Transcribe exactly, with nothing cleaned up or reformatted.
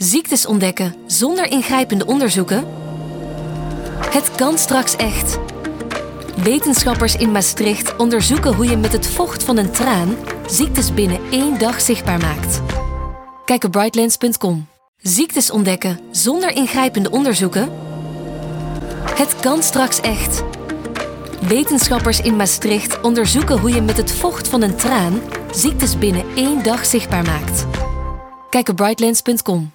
Ziektes ontdekken zonder ingrijpende onderzoeken? Het kan straks echt. Wetenschappers in Maastricht onderzoeken hoe je met het vocht van een traan ziektes binnen één dag zichtbaar maakt. Kijk op brightlands punt com. Ziektes ontdekken zonder ingrijpende onderzoeken? Het kan straks echt. Wetenschappers in Maastricht onderzoeken hoe je met het vocht van een traan ziektes binnen één dag zichtbaar maakt. Kijk op brightlands punt com.